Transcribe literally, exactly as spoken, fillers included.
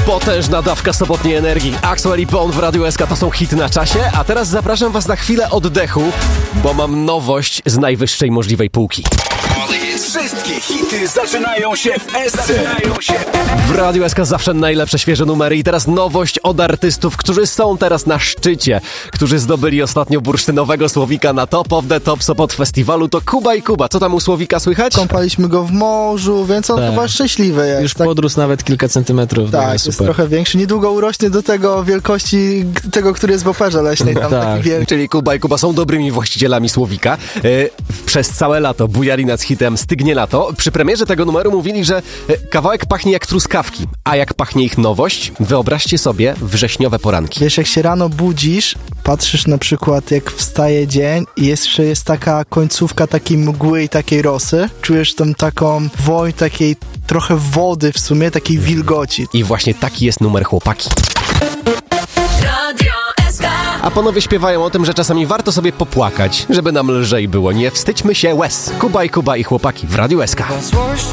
Potężna dawka sobotniej energii. Axwell i Bone w Radiu S K to są hity na czasie, a teraz zapraszam was na chwilę oddechu, bo mam nowość z najwyższej możliwej półki. Wszystkie hity zaczynają się w S C. W Radiu S K zawsze najlepsze świeże numery i teraz nowość od artystów, którzy są teraz na szczycie, którzy zdobyli ostatnio bursztynowego Słowika na Top of the Top Sopot Festiwalu. To Kuba i Kuba. Co tam u Słowika słychać? Kąpaliśmy go w morzu, więc on tak. chyba szczęśliwy jest. Już tak, podrósł nawet kilka centymetrów. tak, jest jest super. trochę większy. Niedługo urośnie do tego wielkości tego, który jest w operze leśnej. Tam Tak. taki wielki. Czyli Kuba i Kuba są dobrymi właścicielami Słowika. Yy, przez całe lato bujali nad hitem Stygnie lato. Przy premierze tego numeru mówili, że yy, kawałek pachnie jak truskawki. A jak pachnie ich nowość? Wyobraźcie sobie wrześniowe poranki. Wiesz, jak się rano budzisz, patrzysz na przykład jak wstaje dzień i jeszcze jest taka końcówka takiej mgły i takiej rosy. Czujesz tam taką woń, takiej trochę wody w sumie, takiej wilgoci. I właśnie taki jest numer Chłopaki. A panowie śpiewają o tym, że czasami warto sobie popłakać, żeby nam lżej było. Nie wstydźmy się łez. Kuba i Kuba i Chłopaki w Radiu S K. Złość